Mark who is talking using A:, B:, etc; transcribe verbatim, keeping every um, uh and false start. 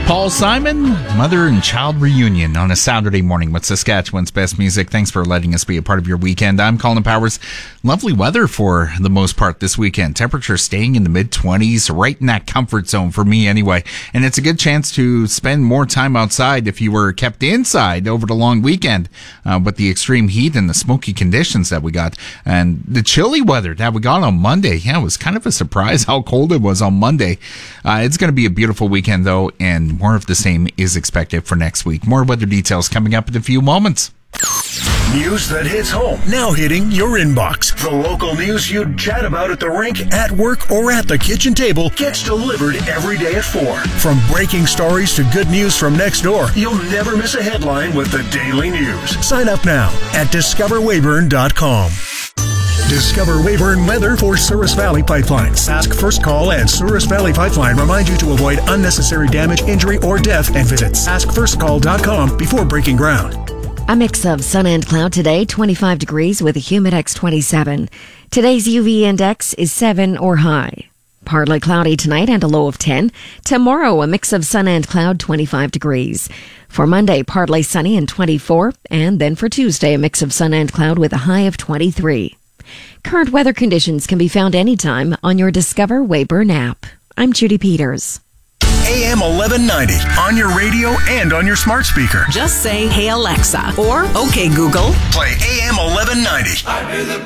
A: Paul Simon, Mother and Child Reunion on a Saturday morning with Saskatchewan's best music. Thanks for letting us be a part of your weekend. I'm Colin Powers. Lovely weather for the most part this weekend. Temperature staying in the mid-twenties, right in that comfort zone for me anyway. And it's a good chance to spend more time outside if you were kept inside over the long weekend uh, with the extreme heat and the smoky conditions that we got. And the chilly weather that we got on Monday. Yeah, it was kind of a surprise how cold it was on Monday. Uh, it's going to be a beautiful weekend, though, and more of the same is expected for next week. More weather details coming up in a few moments.
B: News that hits home, now hitting your inbox. The local news you'd chat about at the rink, at work, or at the kitchen table gets delivered every day at four. From breaking stories to good news from next door, you'll never miss a headline with the Daily News. Sign up now at discover weyburn dot com. Discover Weyburn weather for Souris Valley Pipeline. Sask First Call and Souris Valley Pipeline remind you to avoid unnecessary damage, injury, or death, and visit sask first call dot com before breaking ground.
C: A mix of sun and cloud today, twenty-five degrees with a Humidex twenty-seven. Today's U V index is seven or high. Partly cloudy tonight and a low of ten. Tomorrow, a mix of sun and cloud, twenty-five degrees. For Monday, partly sunny and twenty-four. And then for Tuesday, a mix of sun and cloud with a high of twenty-three. Current weather conditions can be found anytime on your Discover Weyburn app. I'm Judy Peters.
B: A M eleven ninety on your radio and on your smart speaker.
D: Just say, "Hey Alexa," or "Okay Google."
B: Play A M eleven ninety.